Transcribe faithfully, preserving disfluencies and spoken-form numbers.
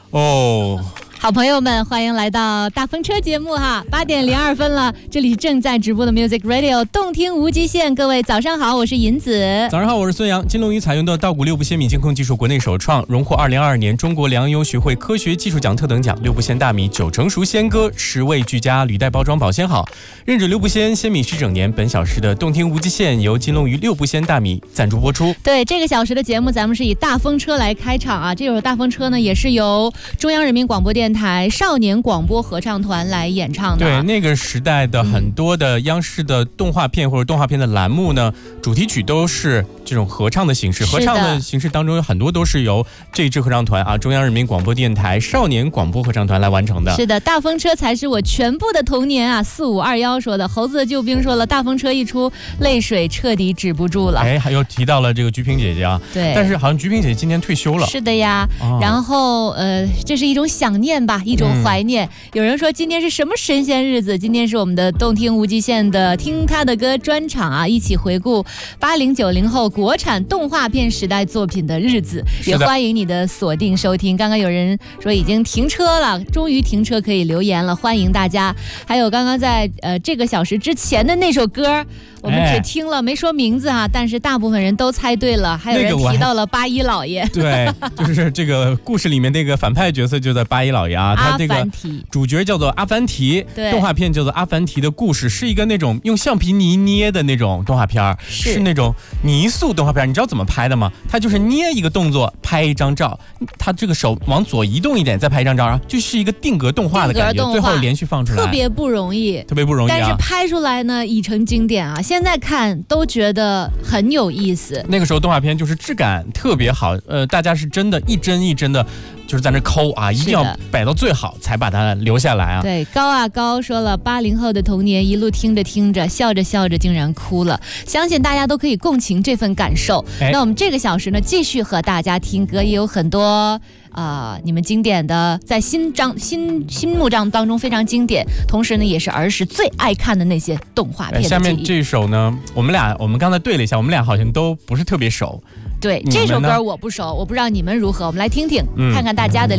哦。 好朋友们，欢迎来到大风车节目哈，八点零二分了，这里是正在直播的 Music Radio 动听无极限，各位早上好，我是银子。 早上好，我是孙杨。金龙鱼采用的稻谷六步鲜米监控技术国内首创，荣获二零二二年中国粮油学会科学技术奖特等奖。六步鲜大米九成熟鲜割，食味俱佳，履带包装保鲜好，认准六步鲜鲜米十整年。本小时的动听无极限由金龙鱼六步鲜大米赞助播出。 对，这个小时的节目咱们是以大风车来开场啊，这首大风车呢也是由中央人民广播电台少年广播合唱团来演唱的。 对，那个时代的很多的央视的动画片或者动画片的栏目呢，主题曲都是这种合唱的形式。合唱的形式当中有很多都是由这支合唱团啊，中央人民广播电台少年广播合唱团来完成的。 是的，大风车才是我全部的童年啊！四五二幺说的，猴子的救兵说了，大风车一出，泪水彻底止不住了。 哎，还又提到了这个菊萍姐姐啊。 对， 但是好像菊萍姐姐今年退休了。 是的呀。哦、然后呃，这是一种想念吧，一种怀念。嗯、有人说今天是什么神仙日子？今天是我们的动听无极限的听他的歌专场啊，一起回顾八零九零后国产动画片时代作品的日子，也欢迎你的锁定收听。刚刚有人说已经停车了，终于停车可以留言了，欢迎大家。还有刚刚在呃这个小时之前的那首歌，我们只听了、哎、没说名字啊，但是大部分人都猜对了，还有人提到了八一老爷。 那个、对，就是这个故事里面那个反派角色就在八一老爷啊，他这个主角叫做阿凡提，动画片叫做《阿凡提的故事》，是一个那种用橡皮泥捏的那种动画片，是, 是那种泥塑动画片。你知道怎么拍的吗？他就是捏一个动作拍一张照，他这个手往左移动一点再拍一张照啊，就是一个定格动画的感觉，最后连续放出来， 特别不容易， 特别不容易、啊。 但是拍出来呢，已成经典啊！现在看都觉得很有意思。 那个时候动画片就是质感特别好，呃，大家是真的一帧一帧的，就是在那抠啊，一定要摆到最好才把它留下来啊。 对，高啊高说了，八零后的童年一路听着听着，笑着笑着竟然哭了，相信大家都可以共情这份感受。哎、那我们这个小时呢，继续和大家听歌，也有很多。啊、呃，你们经典的在心章心心目章当中非常经典，同时呢也是儿时最爱看的那些动画片的记忆。 下面这首呢，我们俩我们刚才对了一下，我们俩好像都不是特别熟。 对，这首歌我不熟，我不知道你们如何，我们来听听，嗯、看看大家的。